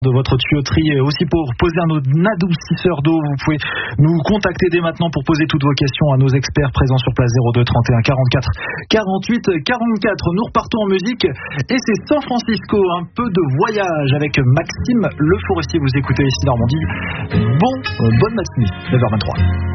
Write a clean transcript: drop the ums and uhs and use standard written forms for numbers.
de votre tuyauterie, aussi pour poser un adoucisseur d'eau. Vous pouvez nous contacter dès maintenant pour poser toutes vos questions à nos experts présents sur place. 02 31 44 48 44. Nous repartons en musique et c'est San Francisco, un peu de voyage avec Maxime Le Forestier. Vous écoutez ici Normandie. Bonne matinée, 9h23.